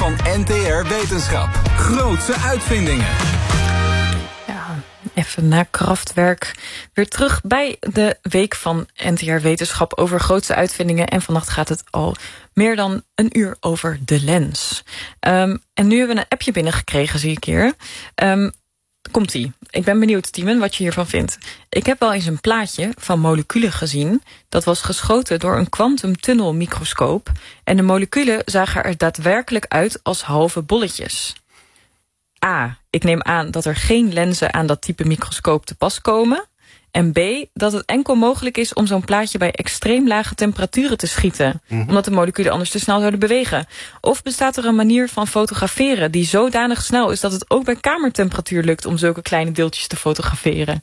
van NTR Wetenschap. Grootse uitvindingen. Ja, even na Kraftwerk. Weer terug bij de week van NTR Wetenschap over grootse uitvindingen. En vannacht gaat het al meer dan een uur over de lens. En nu hebben we een appje binnengekregen, zie ik hier. Komt-ie. Ik ben benieuwd, Timon, wat je hiervan vindt. Ik heb wel eens een plaatje van moleculen gezien. Dat was geschoten door een kwantumtunnelmicroscoop. En de moleculen zagen er daadwerkelijk uit als halve bolletjes. A. Ik neem aan dat er geen lenzen aan dat type microscoop te pas komen. En B. Dat het enkel mogelijk is om zo'n plaatje bij extreem lage temperaturen te schieten. Omdat de moleculen anders te snel zouden bewegen. Of bestaat er een manier van fotograferen die zodanig snel is dat het ook bij kamertemperatuur lukt om zulke kleine deeltjes te fotograferen?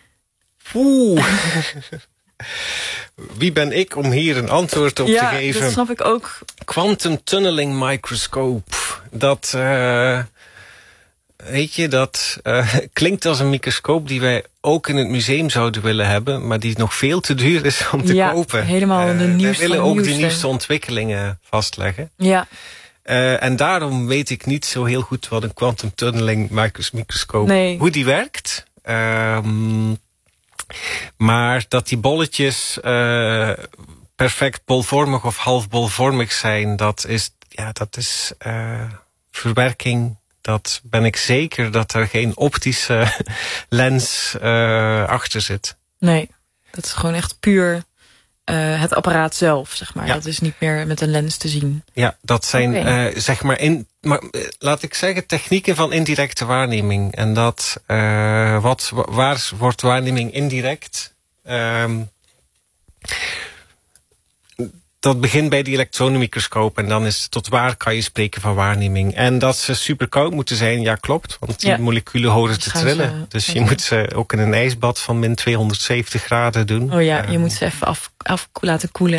Wie ben ik om hier een antwoord op te geven? Ja, dat snap ik ook. Quantum tunneling microscope. Dat... Weet je, dat klinkt als een microscoop die wij ook in het museum zouden willen hebben, maar die nog veel te duur is om te kopen. Helemaal de nieuwste. Wij willen ook de nieuwste ontwikkelingen vastleggen. Ja. En daarom weet ik niet zo heel goed wat een quantum tunneling microscoop, hoe die werkt. Maar dat die bolletjes perfect bolvormig of halfbolvormig zijn, dat is verwerking. Dat ben ik zeker dat er geen optische lens achter zit. Nee, dat is gewoon echt puur het apparaat zelf, zeg maar. Ja. Dat is niet meer met een lens te zien. Ja, dat zijn zeg maar laat ik zeggen, technieken van indirecte waarneming. En dat waar wordt waarneming indirect? Dat begint bij die elektronenmicroscoop en dan is tot waar kan je spreken van waarneming. En dat ze super koud moeten zijn, ja klopt. Want die moleculen horen te trillen. Dus je moet ze ook in een ijsbad van min 270 graden doen. Oh ja, je moet ze even af laten koelen.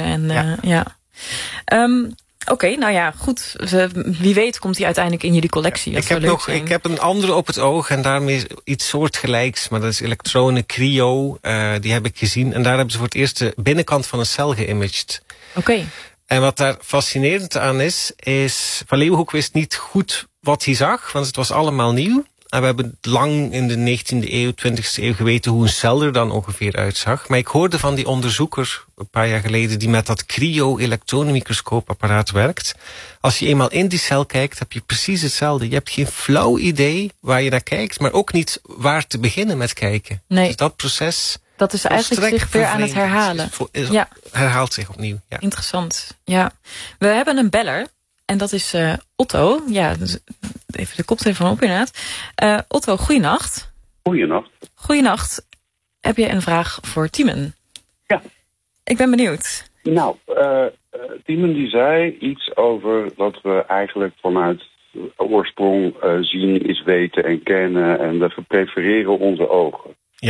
En Oké, nou ja, goed. Wie weet komt die uiteindelijk in jullie collectie. Ik heb een andere op het oog en daarmee iets soortgelijks. Maar dat is elektronen cryo. Die heb ik gezien. En daar hebben ze voor het eerst de binnenkant van een cel geïmaged. Oké. En wat daar fascinerend aan is Van Leeuwenhoek wist niet goed wat hij zag, want het was allemaal nieuw. En we hebben lang in de 19e eeuw, 20e eeuw geweten hoe een cel er dan ongeveer uitzag. Maar ik hoorde van die onderzoeker een paar jaar geleden die met dat cryo-elektronenmicroscoopapparaat werkt. Als je eenmaal in die cel kijkt, heb je precies hetzelfde. Je hebt geen flauw idee waar je naar kijkt, maar ook niet waar te beginnen met kijken. Nee. Dus dat proces... Dat is eigenlijk zich weer aan het herhalen. Herhaalt zich opnieuw. Ja. Interessant. Ja. We hebben een beller. En dat is Otto. Ja, dus even de koptelefoon op inderdaad. Otto, goeienacht. Goeienacht. Heb je een vraag voor Timon? Ja. Ik ben benieuwd. Nou, Timon die zei iets over wat we eigenlijk vanuit oorsprong zien is weten en kennen. En we prefereren onze ogen. Ja.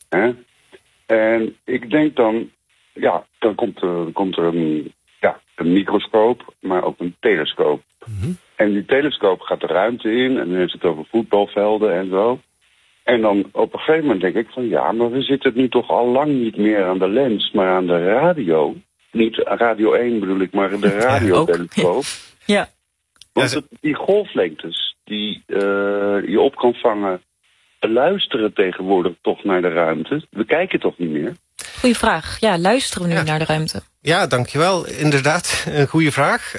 En ik denk dan, dan komt er een microscoop, maar ook een telescoop. En die telescoop gaat de ruimte in en dan heeft het over voetbalvelden en zo. En dan op een gegeven moment denk ik van maar we zitten nu toch al lang niet meer aan de lens, maar aan de radio. Niet radio 1 bedoel ik, maar de radiotelescoop. Ja. Want die golflengtes die je op kan vangen, luisteren tegenwoordig toch naar de ruimte. We kijken toch niet meer? Goeie vraag. Ja, luisteren we nu naar de ruimte? Ja, dankjewel. Inderdaad, een goede vraag.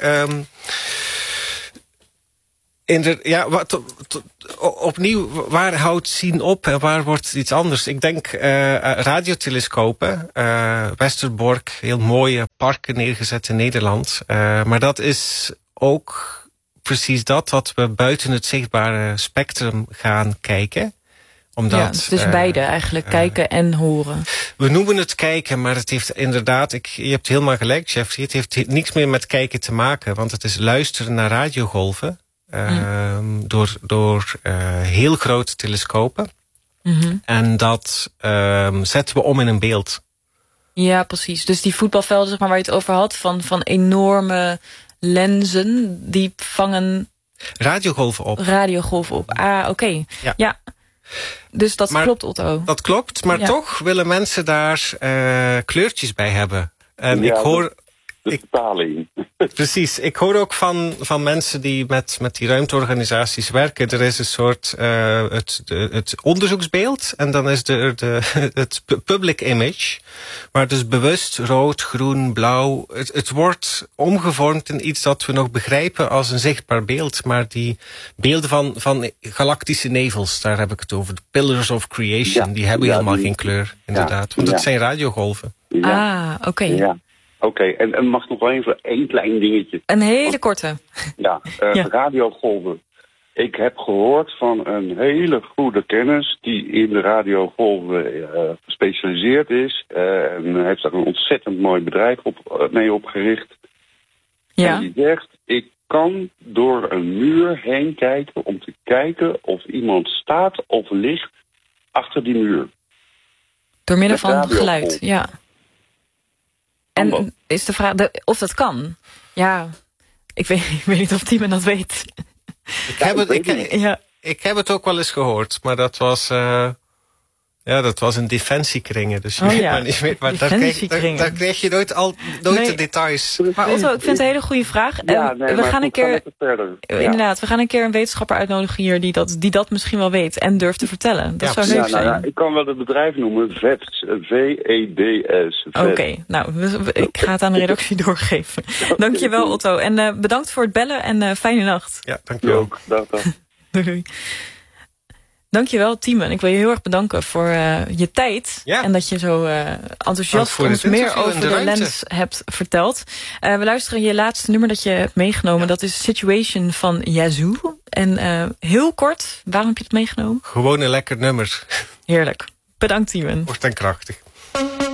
Opnieuw, waar houdt zien op en waar wordt iets anders? Ik denk radiotelescopen, Westerbork, heel mooie parken neergezet in Nederland. Maar dat is ook precies dat wat we buiten het zichtbare spectrum gaan kijken. Omdat, dus beide eigenlijk, kijken en horen. We noemen het kijken, maar het heeft inderdaad... je hebt helemaal gelijk, Jeffrey. Het heeft niks meer met kijken te maken. Want het is luisteren naar radiogolven. Door heel grote telescopen. En dat zetten we om in een beeld. Ja, precies. Dus die voetbalvelden, zeg maar, waar je het over had... van enorme lenzen, die vangen... Radiogolven op. Ah, oké. Ja. Dus dat klopt, Otto. Dat klopt, maar toch willen mensen daar kleurtjes bij hebben. En vertaling. Precies. Ik hoor ook van mensen die met die ruimteorganisaties werken. Er is een soort het onderzoeksbeeld. En dan is het public image. Maar dus bewust rood, groen, blauw. Het wordt omgevormd in iets dat we nog begrijpen als een zichtbaar beeld. Maar die beelden van galactische nevels, daar heb ik het over. De Pillars of Creation, die hebben helemaal geen kleur, inderdaad. Want dat zijn radiogolven. Ja. Oké. Ja. Oké, en mag nog wel even één klein dingetje. Een hele korte. Ja, radiogolven. Ik heb gehoord van een hele goede kennis die in de radiogolven gespecialiseerd is. En heeft daar een ontzettend mooi bedrijf mee opgericht. Ja. En die zegt, ik kan door een muur heen kijken om te kijken of iemand staat of ligt achter die muur. Door middel van geluid, ja. En is de vraag of dat kan? Ja, ik weet niet of Timen dat weet. Ik heb het ook wel eens gehoord, maar dat was in defensiekringen. Dus je weet maar niet meer. Maar daar kreeg je nooit de details. Maar Otto, ik vind het een hele goede vraag. We gaan een keer. Inderdaad, we gaan een keer een wetenschapper uitnodigen hier die dat misschien wel weet en durft te vertellen. Dat zou leuk zijn. Ik kan wel het bedrijf noemen, VEDS. V-E-D-S. Oké, ik ga het aan de redactie doorgeven. Dankjewel, Otto. En bedankt voor het bellen en fijne nacht. Ja, dankjewel. Ook. Dag. Doei. Dankjewel, Timen. Ik wil je heel erg bedanken voor je tijd. Ja. En dat je zo enthousiast ons meer over de lens hebt verteld. We luisteren je laatste nummer dat je hebt meegenomen. Ja. Dat is Situation van Yazoo. En heel kort, waarom heb je het meegenomen? Gewoon een lekker nummer. Heerlijk. Bedankt, Timen. Kort en krachtig.